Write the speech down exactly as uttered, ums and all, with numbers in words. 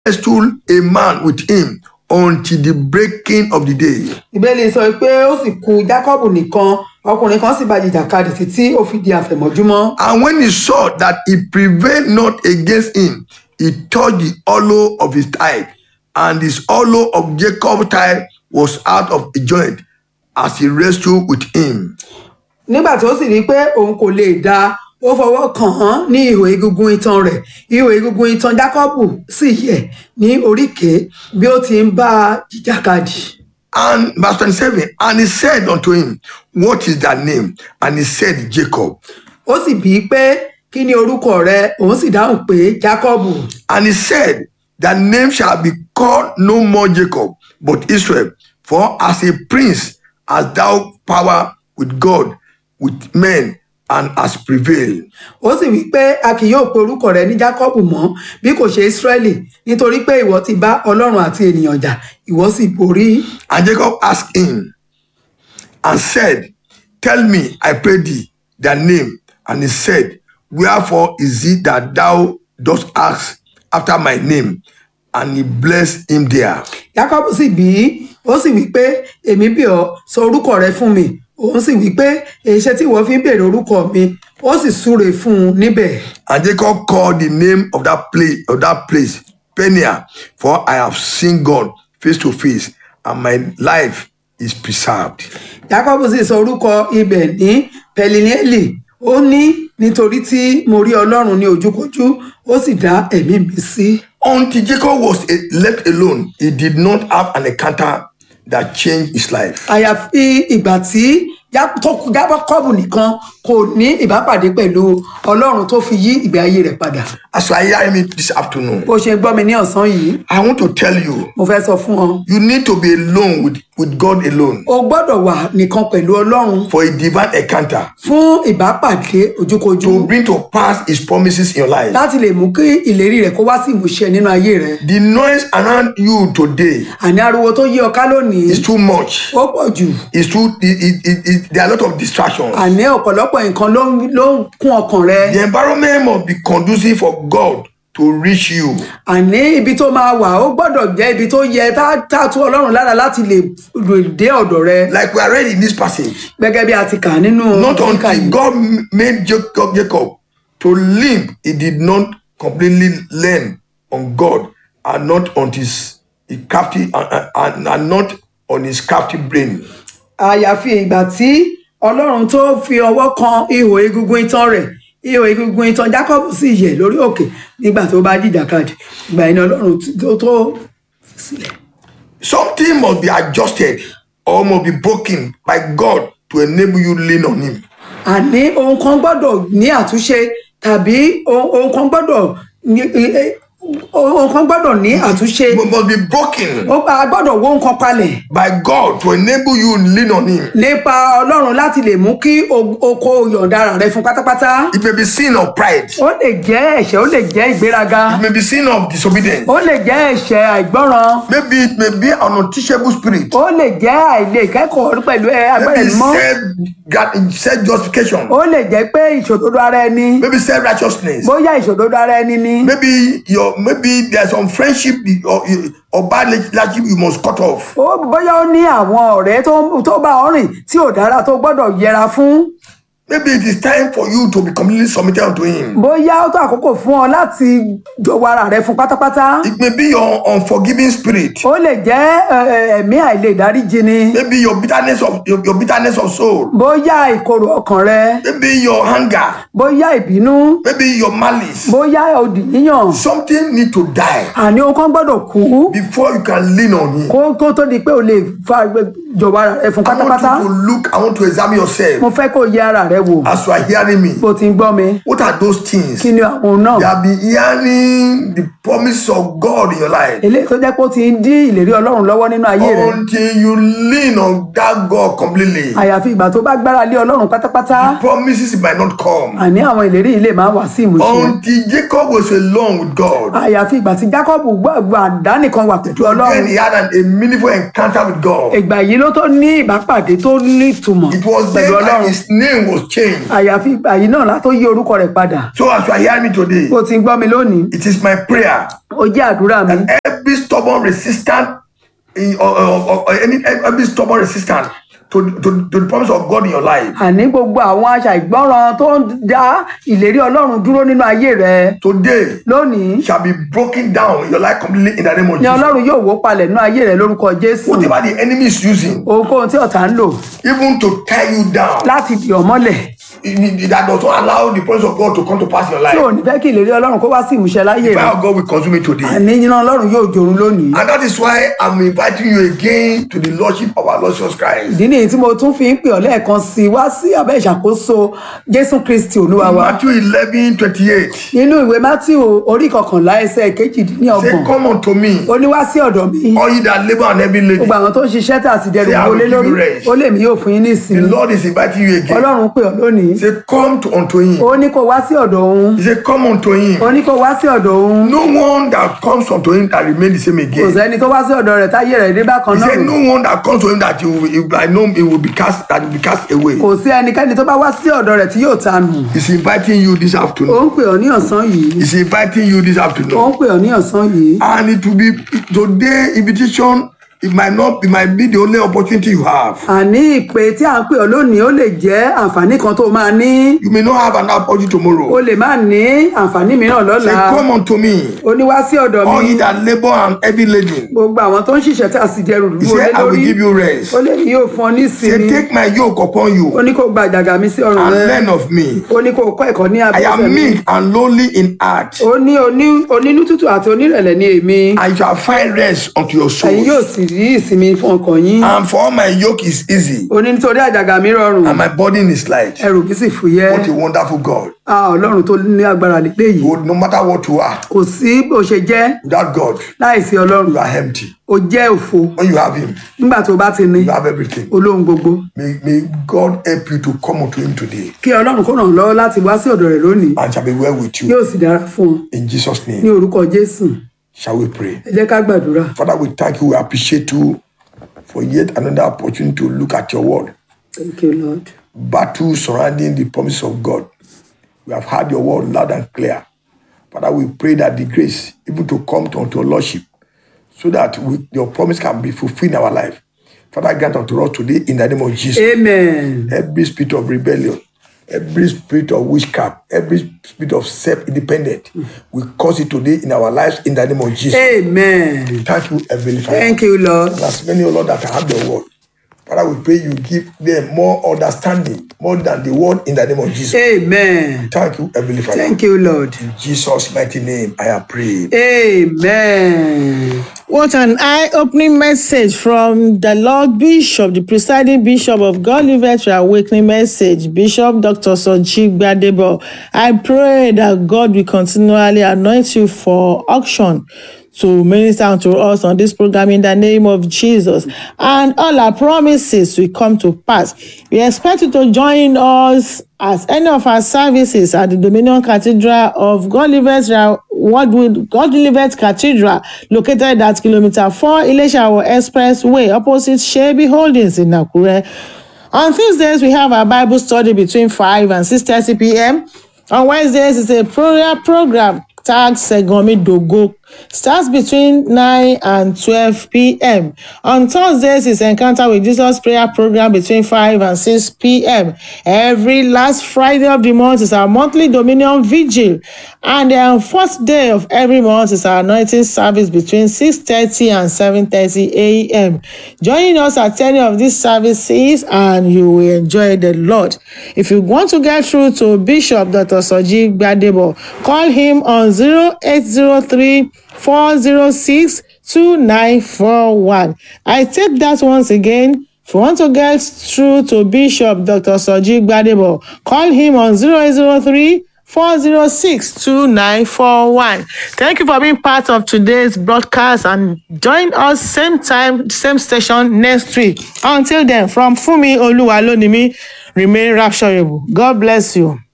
wrestled a man with him until the breaking of the day. Ìbéèlì sọ pé ó sì kù Jákọ́bù nìkan, ọkùnrin kan sì bá jìjàkadì títí ó fi di àfẹ̀mọ́júmọ́. And when he saw that he prevailed not against him, he touched the hollow of his thigh, and his hollow of Jacob's thigh was out of a joint as he wrestled with him. Nígbà tí ó sì rí pé òun kò lè dá, ó fọwọ́ kàn án ní ihò egungun itan rẹ̀. Ihò egungun itan Jákọ́bù sì yẹ̀ ní oríkèé bí ó ti ń bá a jìjàkadì. And verse twenty-seven, and he said unto him, what is thy name? And he said, Jacob. Ó sì bí i pé kí ni orúkọ rẹ? Òun sì dáhùn pé Jákọ́bù. And he said, thy name shall be called no more Jacob, but Israel. For as a prince hast thou power with God, with men, and has prevailed. Ó sì wí pé a kì yóò pe orúkọ rẹ ní Jákọ́bù mọ́ bí kò ṣe Ísírẹ́lì, nítorí pé ìwọ ti bá Ọlọ́run àti ènìyàn jà, ìwọ sì borí. And Jacob asked him and said, tell me, I pray thee, thy name. And he said, wherefore is it that thou dost ask after my name? And he blessed him there. Jákọ́bù sì bí i, ó sì wí pé èmi bí ọ, sọ orúkọ rẹ fún mi. Òun sì wí pé èṣe tí ìwọ fi ń béèrè orúkọ mi, ó sì súre fún un níbẹ̀. And Jacob called the name of that place of that place Peniel, for I have seen God face to face, and my life is preserved. Jákọ́bù sì sọ orúkọ ibẹ̀ ní Pẹ̀líníélì. Ó ní nítorí tí mo rí Ọlọ́run ní ojúkojú, ó sì dá ẹ̀mí mi sí. Until Jacob was left alone, he did not have an encounter that changed his life. Àyàfi ìgbà tí Jákọ́bù nìkan kò ní ìbápàdé pẹ̀lú Ọlọ́run tó fi yí ìgbé ayé rẹ̀ padà. As you are hearing me this afternoon, Bó ṣe gbọ́ mi ní ọ̀sán yìí, I want to tell you, mo fẹ́ sọ fún ọ. you need to be alone with, with God alone O gbọ́dọ̀ wà nìkan pẹ̀lú Ọlọ́run for a divine encounter fún ìbápàdé ojúkojú. to bring to pass his promises in your life. Láti lè mú kí ìlérí rẹ̀ kó wá sí ìmúṣẹ nínú ayé rẹ̀. The noise around you today Àní ariwo tó yí ọ ká lónìí, is too much. ó pọ̀ jù. It's too, it, it, it, it, there are a lot of distractions. Àní ọ̀pọ̀lọpọ̀ nǹkan ló ń ló ń kún ọkàn rẹ. The environment must be conducive for God to reach you. Àní ibi tó máa wà ó gbọ́dọ̀ jẹ́ ibi tó yẹ tá tá tú Ọlọ́run lára láti lè lè dé ọ̀dọ̀ rẹ. Like we are read in this passage. Gẹ́gẹ́ bí a ti kà nínú Not ìkà until yìí. God made Jacob, Jacob to limp, he did not completely learn on God, and not on his, his crafty and, and, and not on his crafty brain. Àyàfi ìgbà tí Ọlọ́run tó fi ọwọ́ kan ihò egungun itan rẹ̀, ihò egungun itan Jákọ́bù sì yẹ̀ lórí òkè nígbà tó bá jìjàkadì. Ìgbà yẹn ni Ọlọ́run tó tó sílẹ̀. Something must be adjusted or must be broken by God to enable you to lean on him. Àní ohun kan gbọ́dọ̀ ní àtúnṣe tàbí ohun kan gbọ́dọ̀ ní ohun kan gbọ́dọ̀ ní àtúnṣe. It must be broken Ó a gbọ́dọ̀ wó nǹkan palẹ̀ by God to enable you to lean on him. nípa Ọlọ́run láti lè mú kí o o kó yọ̀ǹda ara rẹ fún pátápátá. It may be sin of pride. Ó lè jẹ́ ẹ̀ṣẹ̀, ó lè jẹ́ ìgbéraga, It may be sin of disobedience. ó lè jẹ́ ẹ̀ṣẹ̀ àìgbọ́ràn, Maybe it may be an unteachable spirit. ó lè jẹ́ àìlè kẹ́kọ̀ọ́ pẹ̀lú agbára Maybe ìmọ̀, self, self justification. ó lè jẹ́ pé ìṣòdodo ara ẹni, Maybe self righteousness. bóyá ìṣòdodo ara ẹni ni, Maybe your maybe there's some friendship or, or bad relationship you must cut off. ó bóyá ó ní àwọn ọ̀rẹ́ tó tó bá ọ rìn tí ò dára tó gbọ́dọ̀ yẹra fún. Maybe it is time for you to be completely submitted unto him. Bóyá ó tó àkókò fún ọ láti jọ̀wọ́ ara rẹ fún pátápátá. It may be your unforgiving spirit. Ó lè jẹ́ ẹ̀mí àìlèdáríjì ni. Maybe your bitterness of your, your bitterness of soul. Bóyá ìkorò ọkàn rẹ. Maybe your anger. Bóyá ìbínú. Maybe your malice. Bóyá òdì yíyàn. Something need to die Àní ohun kan gbọ́dọ̀ kú before you can lean on him. kó kó tó di pé o lè fa jọ̀wọ́ ara rẹ fún I want pátápátá. you to look, I want to examine yourself Mo fẹ́ kó yẹ ara rẹ wò as you are hearing me. bó ti ń gbọ́ mi. What are those things? Kí ni àwọn náà? You have been hearing the promise of God in your life Eléyìí tó jẹ́ pé ó ti ń dí ìlérí Ọlọ́run lọ́wọ́ nínú ayé rẹ. until you lean on that God completely. Àyàfi ìgbà tó bá gbára lé Ọlọ́run pátápátá. Promises might not come Àní àwọn ìlérí yìí lè máa wá sí ìmúṣẹ. until Jacob was alone with God. Àyàfi ìgbà tí Jákọ́bù gbọ́ àdánìkan wà pẹ̀lú Then Ọlọ́run. he had an, a meaningful encounter with God. Ìgbà yìí ló tó ní ìbápàdé tó ní ìtumọ̀ It was pẹ̀lú then that ọlọ́run. his name was changed. Àyàfi ìgbà yìí náà látó yí orúkọ rẹ̀ padà. So as you are hearing me today, Bó ti ń gbọ́ mi lónìí, it is my prayer ó jẹ́ àdúrà mi. that every stubborn resistance, in, or, or, or any every stubborn resistance to, to, to the promise of God in your life, Àní gbogbo àwọn aṣa ìgbọ́ràn tó ń dá ìlérí ọlọ́run dúró nínú ayé rẹ̀ today lónìí shall be broken down in your life completely in the name of ni Jesus. ọlọ́run yóò wó palẹ̀ nínú ayé rẹ̀ lórúkọ Jésù. Whatever the enemy is using, Ohunkóhun tí ọ̀tá ń lò even to tie you down, láti dì ọ́ mọ́lẹ̀ it- it- that does not allow the promise of God to come to pass in your tí ò life. ní fẹ́ kí ìlérí ọlọ́run kó wá sí ìmúṣẹ láyé The rẹ̀. fire of God will consume it today. Àní iná ọlọ́run yóò jorun lónìí. And that is why I'm inviting you again to the Lordship of our Lord Jesus Christ. Ìdí nìyí tí mo tún fi ń pè ọ́ lẹ́ẹ̀kan sí i wá sí abẹ́ ìṣàkóso Jésù Kristi Olúwa wa. Matthew eleven twenty-eight. Nínú ìwé Mátíù orí kọkànlá ẹsẹ̀ Say, kejìdínlọ́gbọ̀n, come unto me, ó ní wá sí ọ̀dọ̀ mi. all ye that labor and heavy laden. Gbogbo àwọn tó ń ṣiṣẹ́ tà sí dẹrù Say, I will wọlé give lórí, you rest. ó lè mí yóò fún yín ní The ìsinmi. Lord is inviting you again. Ọlọ́run pè ọ́ lónìí. Say, come to unto him. Ó ní kó wá sí ọ̀dọ̀ òun. He said, come unto him. Ó ní kó wá sí ọ̀dọ̀ òun. No one that comes unto him that remain the same Kò again. sẹ́ni tó wá sí ọ̀dọ̀ rẹ̀ táyé rẹ̀ dé bákan He náà. said, no one that comes to him that you will, you- I know it will be cast, that will be cast away. Kò sí ẹnikẹ́ni tó bá wá sí ọ̀dọ̀ rẹ̀ tí yóò tanù. He's inviting you this Ó afternoon. ń pè ọ́ ní ọ̀sán yìí. He's inviting you this Ó afternoon. ń pè ọ́ ní ọ̀sán yìí. And it will be today invitation. It might not, it might be the only opportunity you have. Àní ìpè tí à ń pè ọ́ lónìí ó lè jẹ́ àǹfààní kan tó máa ní. You may not have an opportunity O tomorrow. lè má ní àǹfààní mìíràn lọ́la. Say, come unto me, Ó ní wá sí ọ̀dọ̀ all mi. ye that labor and heavy laden. Gbogbo àwọn tó ń ṣiṣẹ́ tí a sì dẹrù He dúró lé said, I will lórí. give you rest. Ó lè ní yóò fún ọ ní Say, ìsinmi. take my yoke upon Ó you ní kó gba àjàgà mi sí ọrùn and rẹ. learn of me. Ó ní kó kọ́ ẹ̀kọ́ ní I abẹ́sẹ̀ am mi. meek and lowly in heart, Ó ní oní- onínú tútù àti onírẹ̀lẹ̀ ní èmi. and you shall find rest unto your Ẹ̀yin yóò souls. sì rí ìsinmi fún ọkàn yín. And for all my yoke is easy, Ó ní nítorí àjàgà mi rọrùn. and my burden is light. Ẹrù mi sì fúyẹ́. What a wonderful God. Ah, Ọlọ́run tó ní agbára lélẹ̀ yìí. Oh, no matter what you are, Kò sí bó ṣe jẹ́ without God, láìsí Ọlọ́run. you are empty. Ó jẹ́ òfo. When you have Him, Nígbà tó bá ti ní you have everything. olóhun gbogbo. May, may God help you to come unto Him today, Kí Ọlọ́run kó ràn ọ́ lọ́wọ́ láti wá sí ọ̀dọ̀ rẹ̀ lónìí. and shall be well with you. Yóò sì dára fún ọ In Jesus' ní name, orúkọ Jésù. shall we pray? Ẹ jẹ́ ká gbàdúrà. Father, we thank you. We appreciate you for yet another opportunity to look at your word. Thank you, Lord. Battle surrounding the promise of God. We have heard your word loud and clear. Father, we pray that the grace, even to come to unto your Lordship, so that we, your promise can be fulfilled in our life. Father, grant unto us today in the name of Jesus. Amen. Every spirit of rebellion, every spirit of witchcraft, every spirit of self-independent, we cause it today in our lives in the name of Jesus. Amen. Thank you, Heavenly Father. Thank you, Lord. And as many, O Lord, that have your word, Father, we pray you give them more understanding, more than the word in the name of Jesus. Amen. Thank you, Heavenly Father. Thank you, Lord. In Jesus' mighty name, I have prayed. Amen. What an eye-opening message from the Lord Bishop, the presiding Bishop of God Liveth Awakening Message, Bishop Doctor Soji Gbadebo. I pray that God will continually anoint you for auction to minister unto us on this program in the name of Jesus. And all our promises will come to pass. We expect you to join us at any of our services at the Dominion Cathedral of God Liveth Wordwood God Liveth Cathedral, located at kilometer four Ileshawo Expressway, opposite Shebi Holdings in Nakure. On Tuesdays, we have our Bible study between five and six thirty p.m. On Wednesdays, it's a prayer program tagged Segomi Dogo. Starts between nine and twelve p.m. On Thursdays, it's Encounter with Jesus prayer program between five and six p.m. Every last Friday of the month is our monthly Dominion Vigil. And the fourth day of every month is our anointing service between six thirty and seven thirty a.m. Join us at any of these services and you will enjoy the Lord. If you want to get through to Bishop Doctor Soji Gbadebo, call him on zero eight zero three four zero six two nine four one. I take that once again. If you want to get through to Bishop Doctor Soji Gbadebo, call him on zero eight zero three four zero six two nine four one. Thank you for being part of today's broadcast and join us same time, same station next week. Until then, from Fumi Oluwalonimi, remain rapturable. God bless you.